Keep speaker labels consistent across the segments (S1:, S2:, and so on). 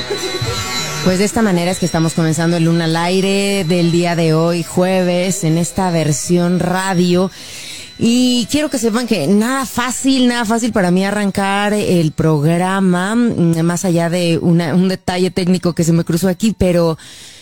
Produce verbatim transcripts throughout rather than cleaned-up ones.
S1: Pues de esta manera es que estamos comenzando el Luna al Aire del día de hoy, jueves, en esta versión radio. Y quiero que sepan que nada fácil, nada fácil para mí arrancar el programa, más allá de una, un detalle técnico que se me cruzó aquí, pero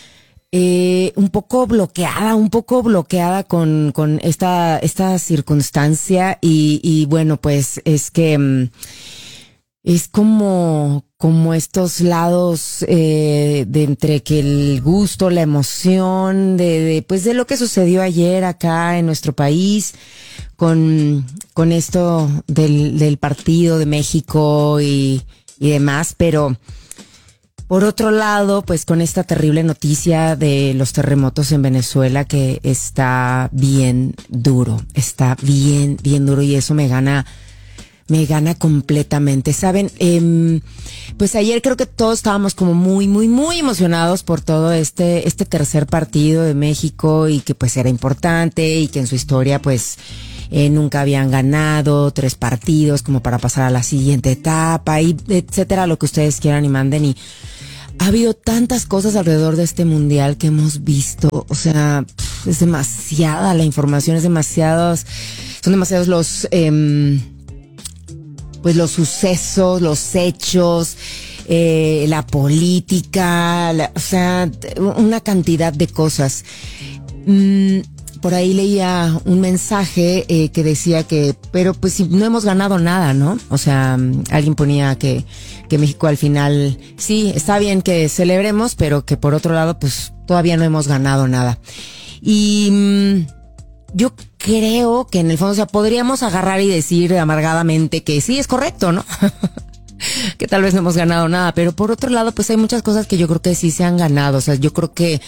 S1: eh, un poco bloqueada, un poco bloqueada con, con esta, esta circunstancia. Y, y bueno, pues es que es como, como estos lados eh, de entre que el gusto, la emoción de, de pues de lo que sucedió ayer acá en nuestro país con, con esto del, del partido de México y, y demás, pero por otro lado, pues con esta terrible noticia de los terremotos en Venezuela que está bien duro, está bien, bien duro y eso me gana Me gana completamente. Saben, eh, pues ayer creo que todos estábamos como muy, muy, muy emocionados por todo este, este tercer partido de México y que pues era importante y que en su historia pues eh, nunca habían ganado tres partidos como para pasar a la siguiente etapa y etcétera, lo que ustedes quieran y manden. Y ha habido tantas cosas alrededor de este mundial que hemos visto, o sea, pff, es demasiada la información, es demasiados, son demasiados los... Eh, pues los sucesos, los hechos, eh, la política, la, o sea, una cantidad de cosas. Mm, por ahí leía un mensaje eh, que decía que, pero pues si no hemos ganado nada, ¿no? O sea, alguien ponía que, que México al final, sí, está bien que celebremos, pero que por otro lado, pues todavía no hemos ganado nada. Y mm, yo creo que en el fondo, o sea, podríamos agarrar y decir amargadamente que sí es correcto, ¿no? Que tal vez no hemos ganado nada, pero por otro lado, pues hay muchas cosas que yo creo que sí se han ganado. O sea, yo creo que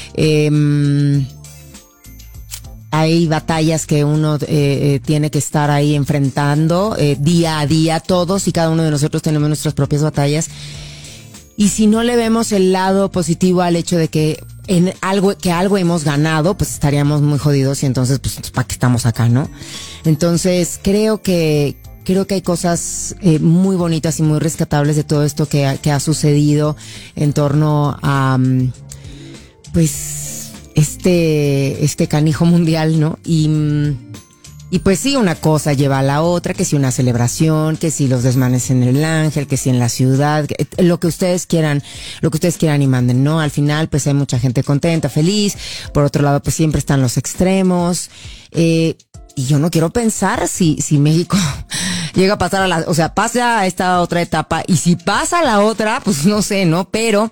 S1: eh, hay batallas que uno eh, eh, tiene que estar ahí enfrentando eh, día a día, todos y cada uno de nosotros tenemos nuestras propias batallas. Y si no le vemos el lado positivo al hecho de que en algo, que algo hemos ganado, pues estaríamos muy jodidos y entonces, pues, ¿para qué estamos acá, no? Entonces, creo que, creo que hay cosas eh, muy bonitas y muy rescatables de todo esto que ha, que ha sucedido en torno a, pues, este, este canijo mundial, ¿no? Y, Y pues sí, una cosa lleva a la otra, que si una celebración, que si los desmanes en el Ángel, que si en la ciudad, que, lo que ustedes quieran, lo que ustedes quieran y manden, ¿no? Al final, pues hay mucha gente contenta, feliz. Por otro lado, pues siempre están los extremos. Eh, y yo no quiero pensar si, si México llega a pasar a la, o sea, pasa a esta otra etapa. Y si pasa a la otra, pues no sé, ¿no? Pero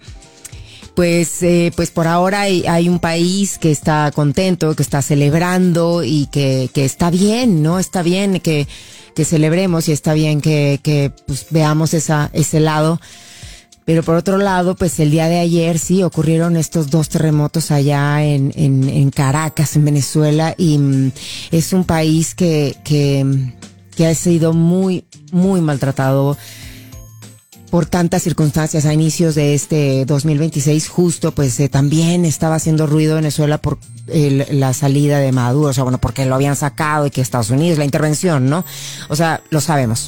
S1: pues eh, pues por ahora hay, hay un país que está contento, que está celebrando y que que está bien, ¿no? Está bien que que celebremos y está bien que que pues veamos esa ese lado. Pero por otro lado, pues el día de ayer sí ocurrieron estos dos terremotos allá en en en Caracas, en Venezuela, y mm, es un país que que que ha sido muy muy maltratado por tantas circunstancias. A inicios de este dos mil veintiséis, justo, pues eh, también estaba haciendo ruido Venezuela por el, la salida de Maduro, o sea, bueno, porque lo habían sacado y que Estados Unidos, la intervención, ¿no? O sea, lo sabemos.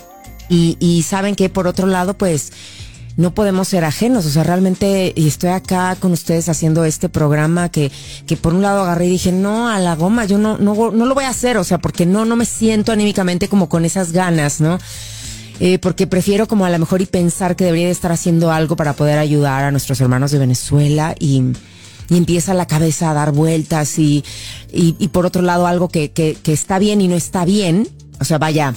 S1: Y, y saben que por otro lado, pues, no podemos ser ajenos, o sea, realmente, y estoy acá con ustedes haciendo este programa que, que por un lado agarré y dije, no, a la goma, yo no, no, no lo voy a hacer, o sea, porque no, no me siento anímicamente como con esas ganas, ¿no? Eh, porque prefiero como a lo mejor y pensar que debería de estar haciendo algo para poder ayudar a nuestros hermanos de Venezuela y, y empieza la cabeza a dar vueltas y, y, y por otro lado algo que, que, que está bien y no está bien, o sea, vaya,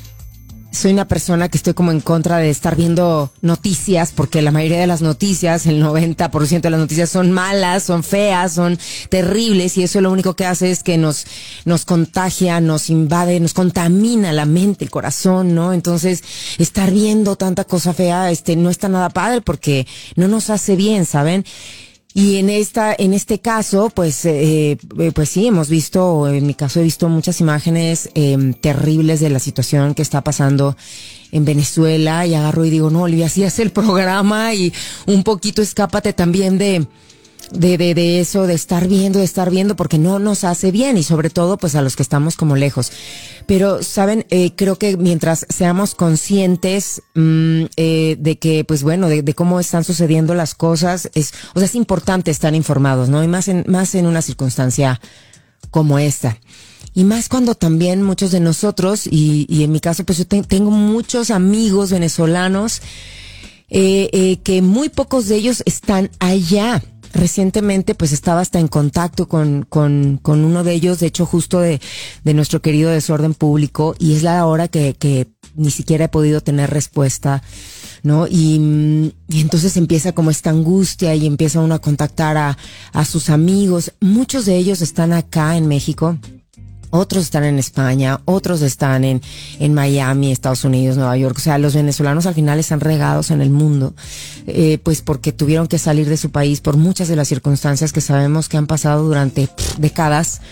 S1: soy una persona que estoy como en contra de estar viendo noticias, porque la mayoría de las noticias, el noventa por ciento de las noticias son malas, son feas, son terribles, y eso lo único que hace es que nos, nos contagia, nos invade, nos contamina la mente, el corazón, ¿no? Entonces, estar viendo tanta cosa fea, este, no está nada padre porque no nos hace bien, ¿saben? Y en esta, en este caso, pues, eh, pues sí, hemos visto, en mi caso he visto muchas imágenes eh, terribles de la situación que está pasando en Venezuela, y agarro y digo, no, Olivia, así es el programa y un poquito escápate también de, de, de, de eso, de estar viendo, de estar viendo, porque no nos hace bien, y sobre todo pues a los que estamos como lejos. Pero, ¿saben? Eh, creo que mientras seamos conscientes mmm, eh, de que, pues bueno, de, de cómo están sucediendo las cosas, es, o sea, es importante estar informados, ¿no? Y más en, más en una circunstancia como esta. Y más cuando también muchos de nosotros, y, y en mi caso, pues yo te, tengo muchos amigos venezolanos, eh, eh, que muy pocos de ellos están allá. Recientemente pues estaba hasta en contacto con, con, con uno de ellos, de hecho justo de, de nuestro querido Desorden Público, y es la hora que, que ni siquiera he podido tener respuesta, ¿no? Y, y entonces empieza como esta angustia y empieza uno a contactar a, a sus amigos. Muchos de ellos están acá en México. Otros están en España, otros están en, en Miami, Estados Unidos, Nueva York. O sea, los venezolanos al final están regados en el mundo, eh, pues porque tuvieron que salir de su país por muchas de las circunstancias que sabemos que han pasado durante pff, décadas.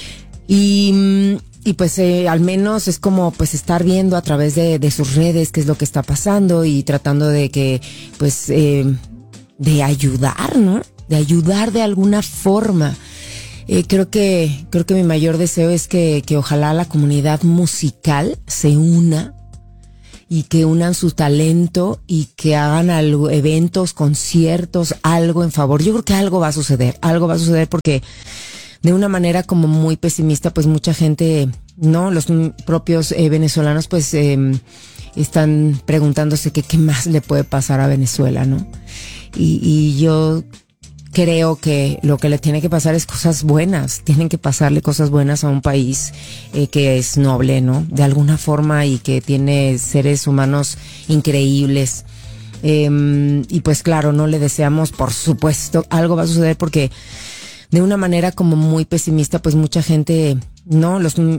S1: Y, y pues eh, al menos es como pues estar viendo a través de, de sus redes qué es lo que está pasando y tratando de que, pues, eh, de ayudar, ¿no? De ayudar de alguna forma. Eh, creo que creo que mi mayor deseo es que, que ojalá la comunidad musical se una y que unan su talento y que hagan algo, eventos, conciertos, algo en favor. Yo creo que algo va a suceder, algo va a suceder porque de una manera como muy pesimista, pues mucha gente, no, los propios eh, venezolanos, pues eh, están preguntándose que qué más le puede pasar a Venezuela, ¿no? Y, y yo creo que lo que le tiene que pasar es cosas buenas, tienen que pasarle cosas buenas a un país eh, que es noble, ¿no? De alguna forma, y que tiene seres humanos increíbles. Eh, y pues claro, no le deseamos, por supuesto, algo va a suceder porque de una manera como muy pesimista, pues mucha gente, no, los